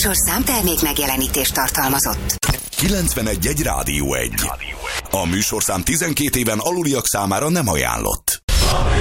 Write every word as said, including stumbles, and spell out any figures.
műsorszám termék megjelenítést tartalmazott. kilencvenegy egy Rádió egy. A műsorszám tizenkét éven aluliak számára nem ajánlott.